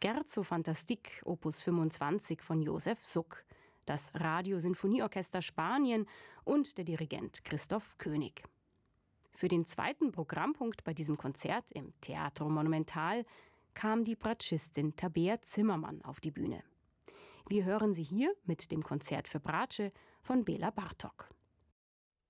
Scherzo Fantastique Opus 25 von Josef Suk, das Radiosinfonieorchester Spanien und der Dirigent Christoph König. Für den zweiten Programmpunkt bei diesem Konzert im Teatro Monumental kam die Bratschistin Tabea Zimmermann auf die Bühne. Wir hören sie hier mit dem Konzert für Bratsche von Béla Bartók.